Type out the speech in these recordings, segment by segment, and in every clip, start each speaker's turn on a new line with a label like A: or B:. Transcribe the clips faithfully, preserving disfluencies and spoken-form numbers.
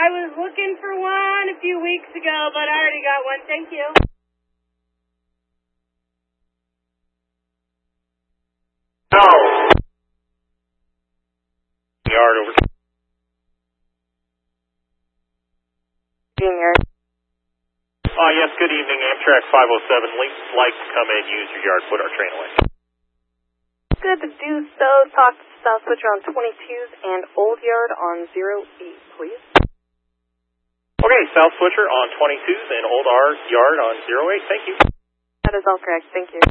A: I was looking for one a few weeks ago, but I already got one. Thank you.
B: No. Yard over.
C: Junior.
B: Uh, yes, good evening. Amtrak five oh seven. Least like to come in, use your yard, put our train away.
C: Good to do so. Talk to South Switcher on twenty-twos and Old Yard on zero eight, please.
B: Okay, South Switcher on twenty-twos and Old R Yard on zero eight. Thank you.
C: That is all correct. Thank you.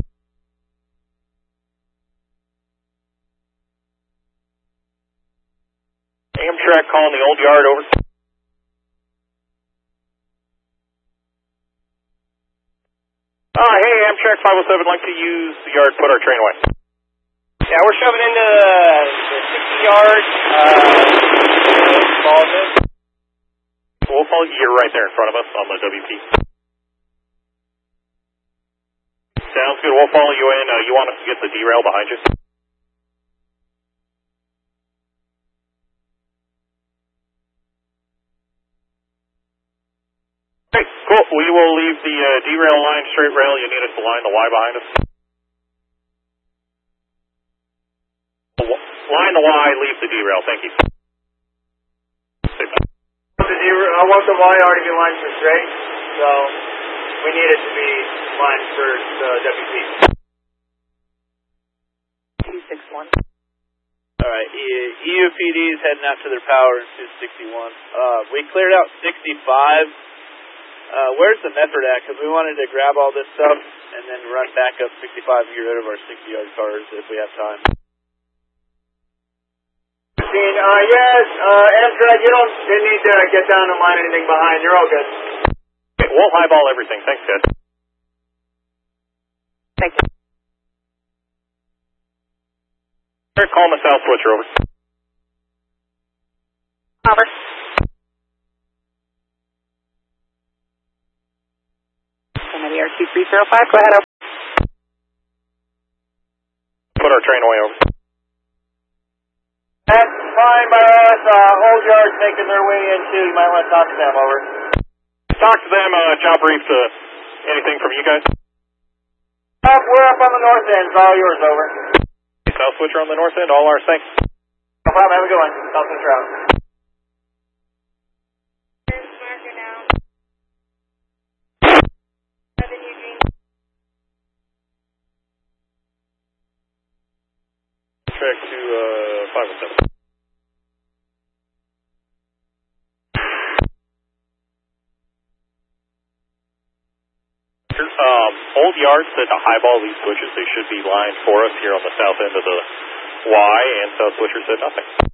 B: Amtrak calling the Old Yard over. Uh, hey, Amtrak five oh seven, like to use the yard, put our train away.
D: Yeah, we're shoving into the sixty yard, uh, small bit.
B: We'll follow you. You're right there in front of us on the W P. Sounds good. We'll follow you in. Uh, you want us to get the derail behind you? Okay, cool. We will leave the uh, derail line, straight rail. You need us to line the Y behind us. Line the Y, leave the derail. Thank you.
D: The derail, I want the Y already be lined for straight, so we need it to be lined for the W P.
C: two six one.
D: Alright, E U P D is heading out to their power in two sixty-one. Uh, we cleared out sixty-five. Uh, where's the method at? Because we wanted to grab all this stuff and then run back up sixty-five and get rid of our sixty yard cars if we have time.
E: Uh, yes, uh, Amtrak, you don't didn't need to get down and line anything behind. You're all good.
B: Okay, we'll highball everything. Thanks, guys.
C: Thank you.
B: They're calling the South Switcher over.
C: Over. Kennedy R two three zero five, go ahead over.
B: Put our train away over.
E: That's fine by us. Uh, Old Yard's making their way in too. You might want to talk to them, over.
B: Talk to them, uh, job brief, uh, anything from you guys?
E: Up, we're up on the north end. It's all yours, over.
B: South Switcher on the north end, all ours, thanks.
E: No problem, have a good one. South Switcher out.
A: Here's marker now. Seven Eugene.
B: Track to, uh, five oh seven. Um, Old Yard said to highball these switches. They should be lined for us here on the south end of the Y, and South Switcher said nothing.